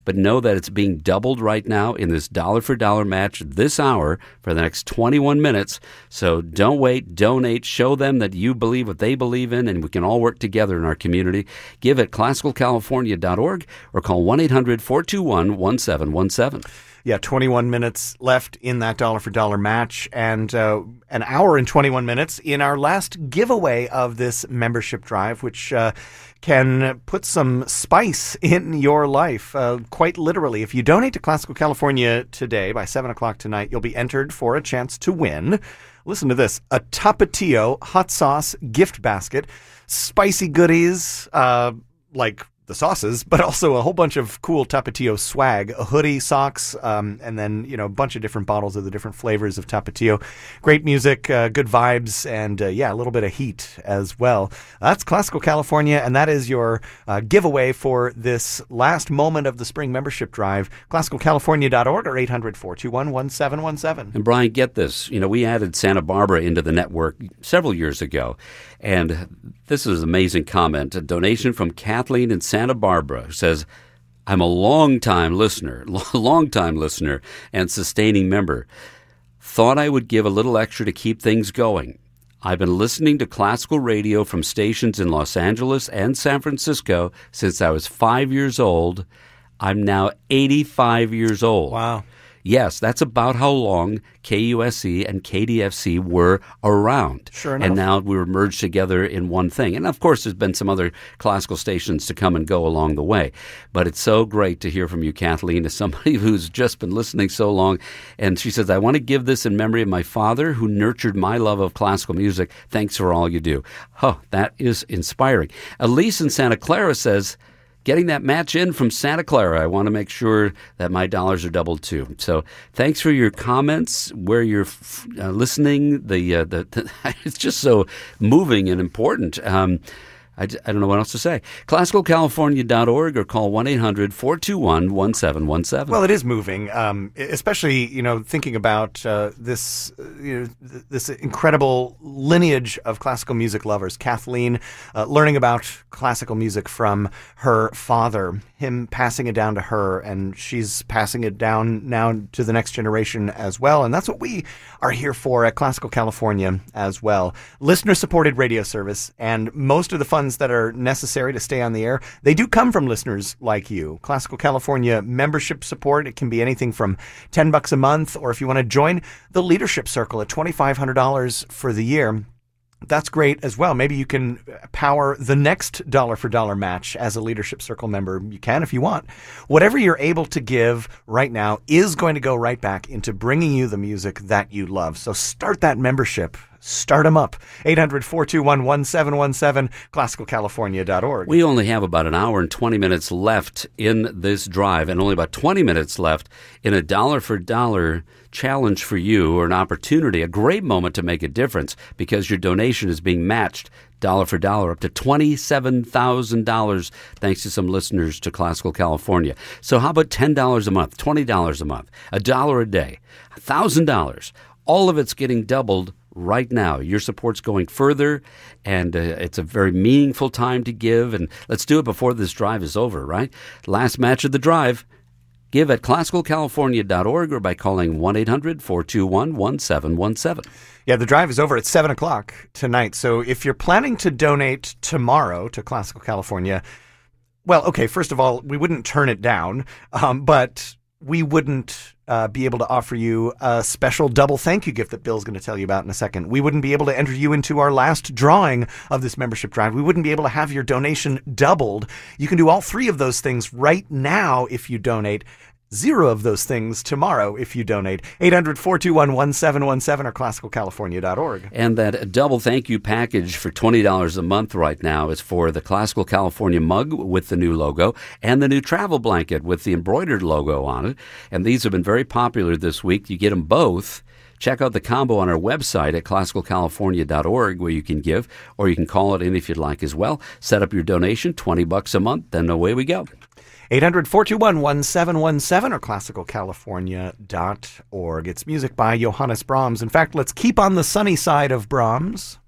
But know that it's being doubled right now in this dollar-for-dollar match this hour for the next 21 minutes. So don't wait, donate, show them that you believe what they believe in, and we can all work together in our community. Give at classicalcalifornia.org or call 1-800-421-1717. Yeah, 21 minutes left in that dollar-for-dollar match, and an hour and 21 minutes in our last giveaway of this membership drive, which can put some spice in your life, quite literally. If you donate to Classical California today by 7 o'clock tonight, you'll be entered for a chance to win. Listen to this. A Tapatio hot sauce gift basket, spicy goodies like the sauces, but also a whole bunch of cool Tapatio swag, a hoodie, socks, and then, a bunch of different bottles of the different flavors of Tapatio. Great music, good vibes, and a little bit of heat as well. That's Classical California, and that is your giveaway for this last moment of the spring membership drive. ClassicalCalifornia.org or 800-421-1717. And Brian, get this. We added Santa Barbara into the network several years ago, and this is an amazing comment. A donation from Kathleen in Santa Barbara, who says, I'm a long-time listener and sustaining member. Thought I would give a little extra to keep things going. I've been listening to classical radio from stations in Los Angeles and San Francisco since I was 5 years old. I'm now 85 years old. Wow. Yes, that's about how long KUSC and KDFC were around. Sure enough. And now we were merged together in one thing. And, of course, there's been some other classical stations to come and go along the way. But it's so great to hear from you, Kathleen, as somebody who's just been listening so long. And she says, I want to give this in memory of my father who nurtured my love of classical music. Thanks for all you do. Oh, that is inspiring. Elise in Santa Clara says, getting that match in from Santa Clara. I want to make sure that my dollars are doubled too. So thanks for your comments, where you're listening. It's just so moving and important. I don't know what else to say. ClassicalCalifornia.org or call 1-800-421-1717. Well, it is moving, especially, thinking about this incredible lineage of classical music lovers. Kathleen learning about classical music from her father, him passing it down to her, and she's passing it down now to the next generation as well. And that's what we are here for at Classical California as well. Listener-supported radio service, and most of the funds that are necessary to stay on the air, they do come from listeners like you. Classical California membership support, it can be anything from $10 a month, or if you want to join the Leadership Circle at $2,500 for the year, that's great as well. Maybe you can power the next dollar-for-dollar match as a Leadership Circle member. You can if you want. Whatever you're able to give right now is going to go right back into bringing you the music that you love. So start that membership. Start them up. 800-421-1717, classicalcalifornia.org. We only have about an hour and 20 minutes left in this drive, and only about 20 minutes left in a dollar-for-dollar challenge for you, or an opportunity, a great moment to make a difference, because your donation is being matched dollar for dollar up to $27,000 thanks to some listeners to Classical California. So how about $10 a month, $20 a month, $1 a day, $1,000? All of it's getting doubled right now. Your support's going further, and it's a very meaningful time to give. And let's do it before this drive is over, right? Last match of the drive. Give at classicalcalifornia.org or by calling 1-800-421-1717. Yeah, the drive is over at 7 o'clock tonight. So if you're planning to donate tomorrow to Classical California, well, okay, first of all, we wouldn't turn it down, but we wouldn't be able to offer you a special double thank you gift that Bill's going to tell you about in a second. We wouldn't be able to enter you into our last drawing of this membership drive. We wouldn't be able to have your donation doubled. You can do all three of those things right now if you donate. 0 of those things tomorrow if you donate. 800-421-1717 or classicalcalifornia.org. And that double thank you package for $20 a month right now is for the Classical California mug with the new logo and the new travel blanket with the embroidered logo on it. And these have been very popular this week. You get them both. Check out the combo on our website at classicalcalifornia.org where you can give, or you can call it in if you'd like as well. Set up your donation, $20 a month, then away we go. 800-421-1717 or classicalcalifornia.org. It's music by Johannes Brahms. In fact, let's keep on the sunny side of Brahms.